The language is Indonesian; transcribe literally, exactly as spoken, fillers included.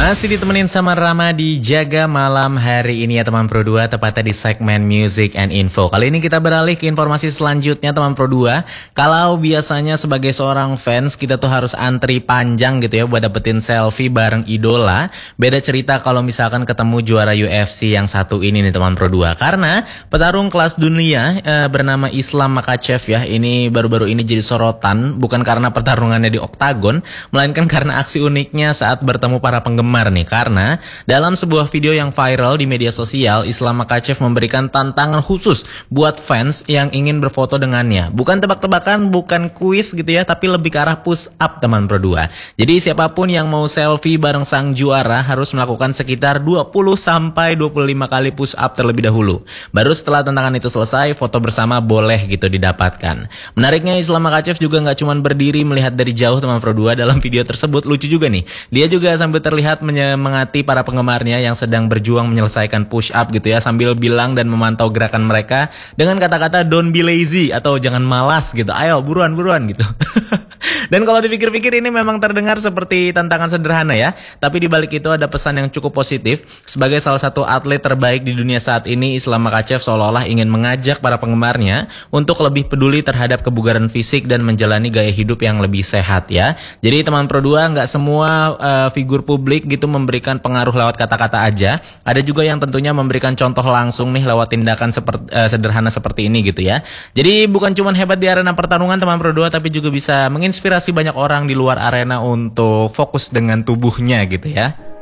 Masih ditemenin sama Rama di Jaga Malam hari ini ya teman Pro dua, tepatnya di segmen Music and Info. Kali ini kita beralih ke informasi selanjutnya teman Pro dua. Kalau biasanya sebagai seorang fans kita tuh harus antri panjang gitu ya buat dapetin selfie bareng idola. Beda cerita kalau misalkan ketemu juara U F C yang satu ini nih teman Pro dua. Karena petarung kelas dunia eh, bernama Islam Makhachev ya, ini baru-baru ini jadi sorotan bukan karena pertarungannya di oktagon, melainkan karena aksi uniknya saat bertemu para penggemar nih. Karena dalam sebuah video yang viral di media sosial, Islam Makhachev memberikan tantangan khusus buat fans yang ingin berfoto dengannya. Bukan tebak-tebakan, bukan kuis gitu ya, tapi lebih ke arah push up teman Pro dua. Jadi siapapun yang mau selfie bareng sang juara harus melakukan sekitar dua puluh sampai dua puluh lima kali push up terlebih dahulu. Baru setelah tantangan itu selesai, foto bersama boleh gitu didapatkan. Menariknya, Islam Makhachev juga nggak cuma berdiri melihat dari jauh teman Pro dua. Dalam video tersebut lucu juga nih, dia juga sambil terlihat menyemangati para penggemarnya yang sedang berjuang menyelesaikan push up gitu ya, sambil bilang dan memantau gerakan mereka dengan kata-kata don't be lazy atau jangan malas gitu, ayo buruan-buruan gitu. Dan kalau dipikir-pikir ini memang terdengar seperti tantangan sederhana ya, tapi di balik itu ada pesan yang cukup positif. Sebagai salah satu atlet terbaik di dunia saat ini, Islam Makhachev seolah-olah ingin mengajak para penggemarnya untuk lebih peduli terhadap kebugaran fisik dan menjalani gaya hidup yang lebih sehat ya. Jadi teman Pro dua, nggak semua uh, figur publik gitu memberikan pengaruh lewat kata-kata aja. Ada juga yang tentunya memberikan contoh langsung nih lewat tindakan seperti, uh, sederhana seperti ini gitu ya. Jadi bukan cuma hebat di arena pertarungan teman Pro dua, tapi juga bisa menginspirasi banyak orang di luar arena untuk fokus dengan tubuhnya gitu ya.